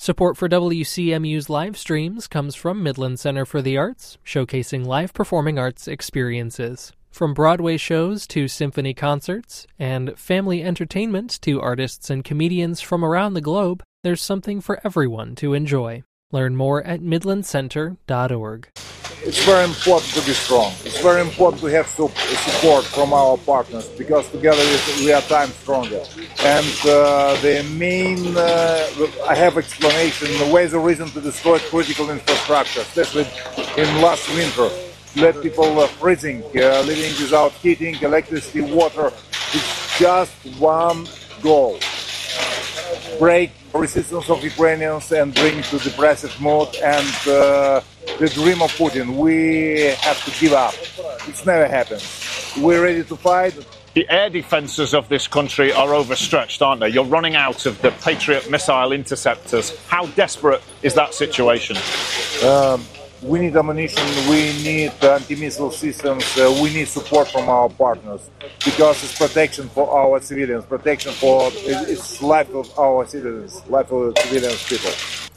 Support for WCMU's live streams comes from Midland Center for the Arts, showcasing live performing arts experiences. From Broadway shows to symphony concerts, and family entertainment to artists and comedians from around the globe, there's something for everyone to enjoy. Learn more at midlandcenter.org. It's very important to be strong. It's very important to have support from our partners, because together we are times stronger. And the main, I have explanation, ways or reason to destroy critical infrastructure, especially in last winter. Let people freezing, living without heating, electricity, water. It's just one goal. Break resistance of Ukrainians and bring to depressive mood and the dream of Putin. We have to give up. It's never happened. We're ready to fight. The air defences of this country are overstretched, aren't they? You're running out of the Patriot missile interceptors. How desperate is that situation? We need ammunition, we need anti-missile systems, we need support from our partners, because it's protection for our civilians, protection for it's life of our citizens, life of civilians people.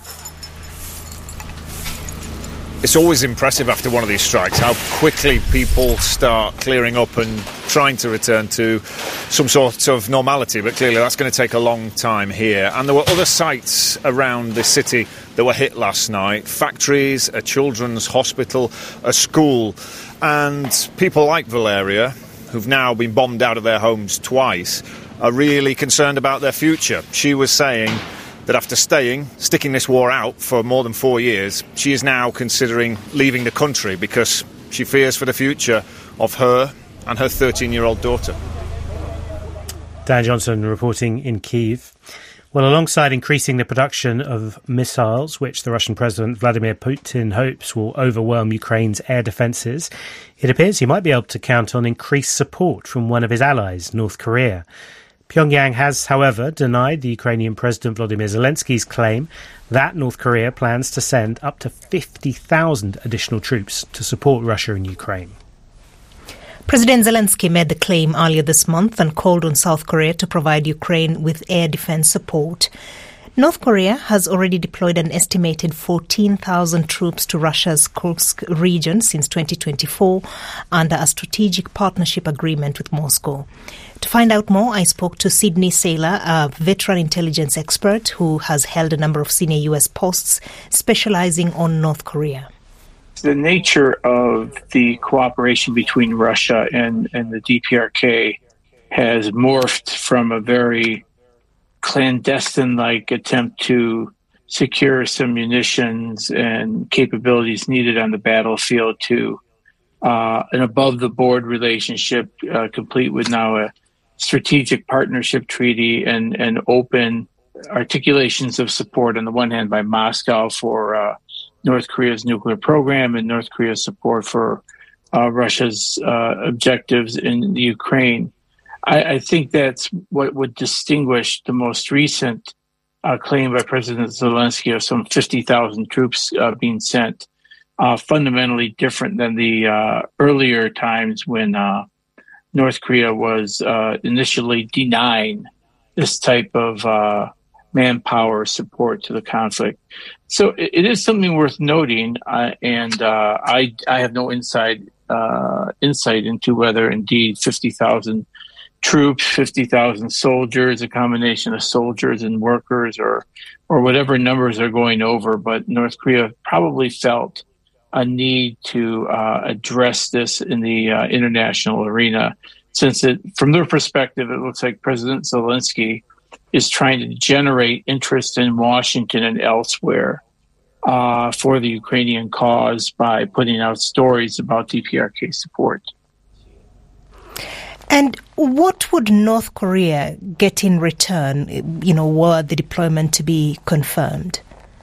It's always impressive after one of these strikes how quickly people start clearing up and trying to return to some sort of normality, but clearly that's going to take a long time here. And there were other sites around the city that were hit last night: factories, a children's hospital, a school. And people like Valeria, who've now been bombed out of their homes twice, are really concerned about their future. She was saying that after sticking this war out for more than 4 years, she is now considering leaving the country because she fears for the future of her and her 13-year-old daughter. Dan Johnson reporting in Kyiv. Well, alongside increasing the production of missiles, which the Russian President Vladimir Putin hopes will overwhelm Ukraine's air defences, it appears he might be able to count on increased support from one of his allies, North Korea. Pyongyang has, however, denied the Ukrainian President Volodymyr Zelensky's claim that North Korea plans to send up to 50,000 additional troops to support Russia in Ukraine. President Zelensky made the claim earlier this month and called on South Korea to provide Ukraine with air defense support. North Korea has already deployed an estimated 14,000 troops to Russia's Kursk region since 2024 under a strategic partnership agreement with Moscow. To find out more, I spoke to Sidney Saylor, a veteran intelligence expert who has held a number of senior U.S. posts specializing on North Korea. The nature of the cooperation between Russia and the DPRK has morphed from a very clandestine-like attempt to secure some munitions and capabilities needed on the battlefield to an above-the-board relationship, complete with now a strategic partnership treaty and open articulations of support on the one hand by Moscow for North Korea's nuclear program and North Korea's support for Russia's objectives in the Ukraine. I think that's what would distinguish the most recent claim by President Zelensky of some 50,000 troops being sent, fundamentally different than the earlier times when North Korea was initially denying this type of manpower support to the conflict. So it is something worth noting, and I have no insight into whether indeed 50,000 troops, 50,000 soldiers, a combination of soldiers and workers or whatever numbers are going over. But North Korea probably felt a need to address this in the international arena, since from their perspective, it looks like President Zelensky is trying to generate interest in Washington and elsewhere for the Ukrainian cause by putting out stories about DPRK support. And what would North Korea get in return, were the deployment to be confirmed?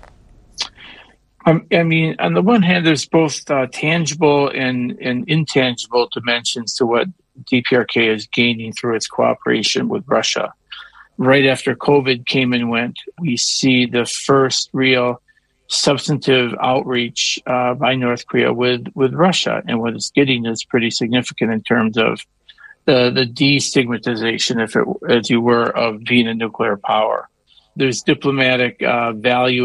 I mean, on the one hand, there's both tangible and intangible dimensions to what DPRK is gaining through its cooperation with Russia. Right after COVID came and went, we see the first real substantive outreach by North Korea with Russia. And what it's getting is pretty significant in terms of the destigmatization, as you were, of being a nuclear power. There's diplomatic value